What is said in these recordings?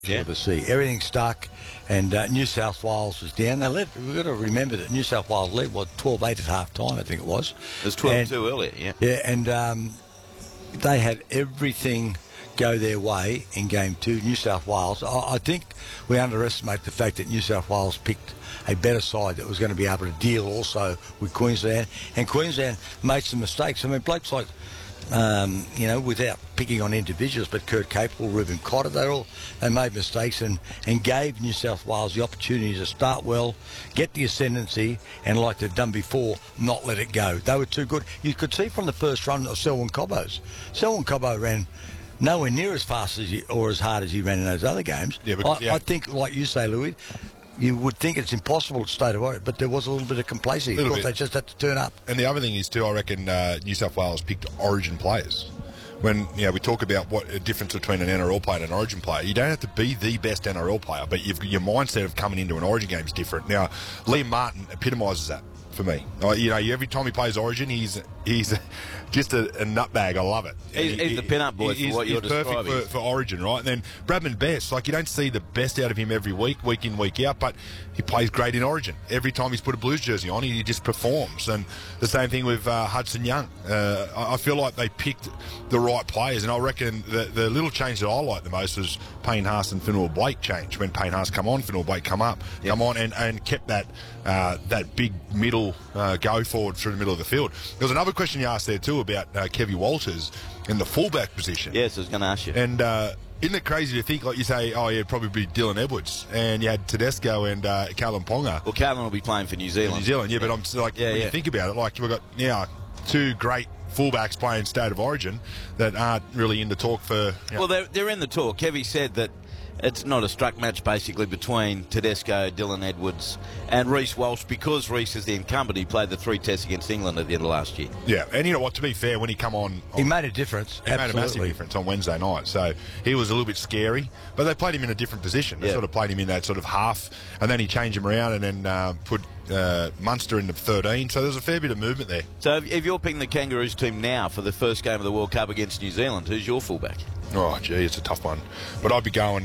Yeah. To see everything stuck, and New South Wales was down. We've got to remember that New South Wales led 12-8 at half time, I think it was. It was 12-2 earlier, yeah. Yeah, and they had everything go their way in game 2. New South Wales. I think we underestimate the fact that New South Wales picked a better side that was going to be able to deal also with Queensland, and Queensland made some mistakes. I mean, blokes like. Without picking on individuals, but Kurt Capel, Reuben Cotter, they made mistakes and gave New South Wales the opportunity to start well, get the ascendancy, and like they've done before, not let it go. They were too good. You could see from the first run of Selwyn Cobbo's. Selwyn Cobbo ran nowhere near as fast or as hard as he ran in those other games. Yeah, I think, like you say, Louis, you would think it's impossible to stay to Origin, but there was a little bit of complacency. Of course, they just had to turn up. And the other thing is, too, I reckon New South Wales picked Origin players. When we talk about what a difference between an NRL player and an Origin player, you don't have to be the best NRL player, but your mindset of coming into an Origin game is different. Now, Liam Martin epitomises that for me. Every time he plays Origin, he's just a nutbag. I love it. He's the pin-up boy for what you're describing. He's perfect for Origin, right? And then Bradman Best, you don't see the best out of him every week in, week out, but he plays great in Origin. Every time he's put a Blues jersey on, he just performs. And the same thing with Hudson Young. I feel like they picked the right players, and I reckon the little change that I liked the most was Payne Haas and Finua Blake change. When Payne Haas come on, Finua Blake come on, and kept that big middle go forward through the middle of the field. There was another question you asked there too about Kevy Walters in the fullback position. Yes, I was going to ask you. And isn't it crazy to think, like you say, probably be Dylan Edwards, and you had Tedesco and Callum Ponga. Well, Callum will be playing for New Zealand. But I'm when you think about it, we've got now two great fullbacks playing State of Origin that aren't really in the talk for. Well, they're in the talk. Kevy said that it's not a struck match, basically, between Tedesco, Dylan Edwards and Reece Walsh, because Reece is the incumbent. He played the 3 tests against England at the end of last year. Yeah, and you know what, to be fair, when he come on... He made a difference. He made a massive difference on Wednesday night, so he was a little bit scary, but they played him in a different position. They sort of played him in that sort of half, and then he changed him around and then put Munster in the 13, so there's a fair bit of movement there. So if you're picking the Kangaroos team now for the first game of the World Cup against New Zealand, who's your fullback? Oh, gee, it's a tough one. But I'd be going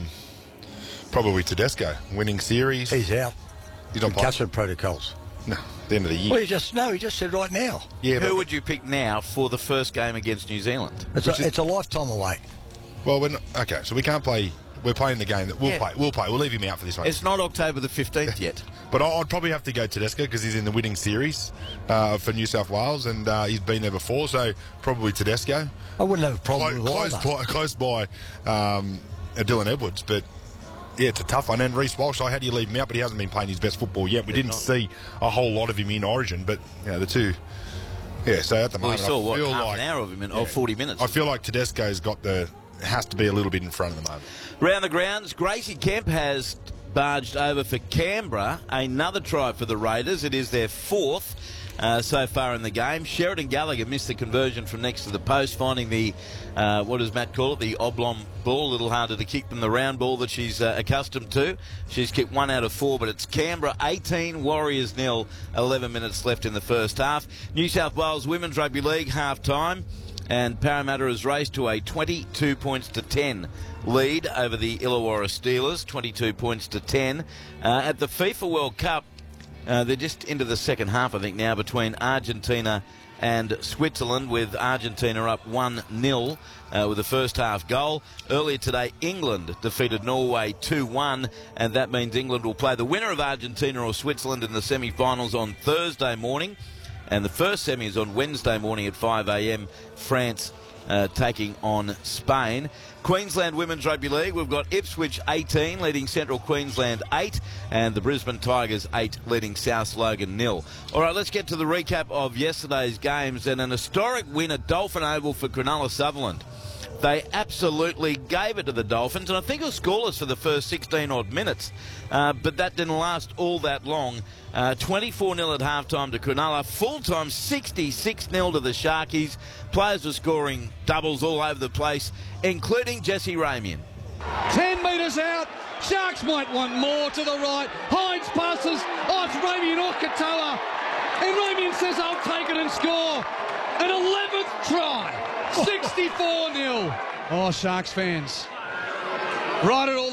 probably Tedesco, winning series. He's out. He's not concussion protocols. No, the end of the year. Well, he just said right now. Yeah. Who would you pick now for the first game against New Zealand? It's a lifetime away. Well, so we can't play. We're playing the game that we'll play. We'll play. We'll leave him out for this one. It's not October the 15th yet. But I'd probably have to go Tedesco because he's in the winning series for New South Wales, and he's been there before, so probably Tedesco. I wouldn't have a problem with either. Close by Dylan Edwards, but yeah, it's a tough one. And Reece Walsh, how do you leave him out? But he hasn't been playing his best football yet. We didn't see a whole lot of him in Origin, but the two... Yeah, so at the moment, we saw, half an hour of him in 40 minutes. I feel like Tedesco's has to be a little bit in front at the moment. Round the grounds, Gracie Kemp has barged over for Canberra. Another try for the Raiders. It is their 4th so far in the game. Sheridan Gallagher missed the conversion from next to the post, finding the, what does Matt call it, the oblong ball. A little harder to kick than the round ball that she's accustomed to. She's kicked 1 out of 4, but it's Canberra 18, Warriors 0, 11 minutes left in the first half. New South Wales Women's Rugby League half-time. And Parramatta has raced to a 22 points to 10 lead over the Illawarra Steelers, 22 points to 10. At the FIFA World Cup, they're just into the second half, I think, now, between Argentina and Switzerland, with Argentina up 1-0 with the first half goal. Earlier today, England defeated Norway 2-1, and that means England will play the winner of Argentina or Switzerland in the semi-finals on Thursday morning. And the first semi is on Wednesday morning at 5 a.m. France taking on Spain. Queensland Women's Rugby League, we've got Ipswich 18 leading Central Queensland 8, and the Brisbane Tigers 8 leading South Logan 0. All right, let's get to the recap of yesterday's games, and an historic win at Dolphin Oval for Cronulla Sutherland. They absolutely gave it to the Dolphins, and I think it was scoreless for the first 16-odd minutes, but that didn't last all that long. 24-0 at halftime to Cronulla, full-time 66-0 to the Sharkies. Players were scoring doubles all over the place, including Jesse Ramian. 10 metres out, Sharks might want more to the right. Hines passes, it's Ramian or Katoa, and Ramian says, I'll take it and score. An 11th try. 64-0. Oh, Sharks fans. Ride it all